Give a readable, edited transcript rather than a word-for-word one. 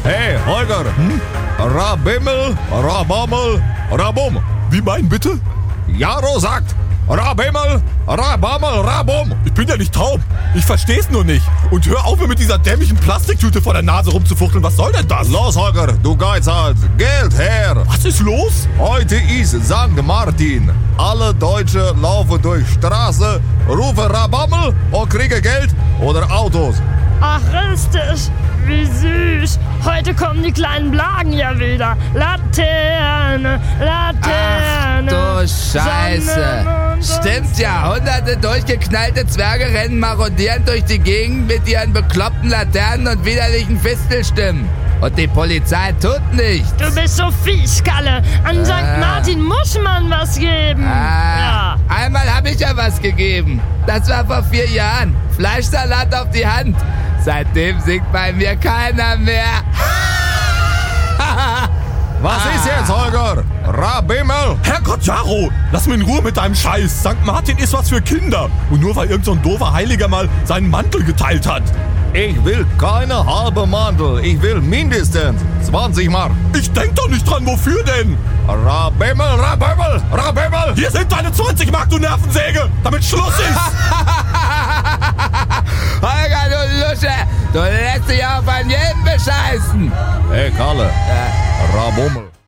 Hey, Holger. Rabimmel, Rabammel, Rabum. Wie meinen bitte? Jaro sagt Rabimmel, Rabammel, Rabum. Ich bin ja nicht taub. Ich versteh's nur nicht. Und hör auf, mir mit dieser dämlichen Plastiktüte vor der Nase rumzufuchteln. Was soll denn das? Los, Holger, du Geizhals, Geld her. Was ist los? Heute ist St. Martin. Alle Deutsche laufen durch Straße, rufen Rabammel und kriegen Geld oder Autos. Ach, richtig. Wie süß. Heute kommen die kleinen Blagen ja wieder. Laterne, Laterne. Ach du Scheiße. Sonne, Stimmt ja, hunderte durchgeknallte Zwerge rennen marodierend durch die Gegend mit ihren bekloppten Laternen und widerlichen Fistelstimmen. Und die Polizei tut nichts. Du bist so fies, Kalle. An St. Martin muss man was geben. Ja. Einmal habe ich ja was gegeben. Das war vor 4 Jahren. Fleischsalat auf die Hand. Seitdem singt bei mir keiner mehr. Was ist jetzt, Holger? Rabimmel? Herrgott, Jaro, lass mich in Ruhe mit deinem Scheiß. St. Martin ist was für Kinder. Und nur weil irgend so ein doofer Heiliger mal seinen Mantel geteilt hat. Ich will keine halbe Mandel. Ich will mindestens 20 Mark. Ich denk doch nicht dran, wofür denn? Rabimmel, Rabimmel, Rabimmel. Hier sind deine 20 Mark, du Nervensäge, damit Schluss ist. Holger, du Lusche, du lässt dich auf an jeden bescheißen. Hey, Kalle. Rabummel.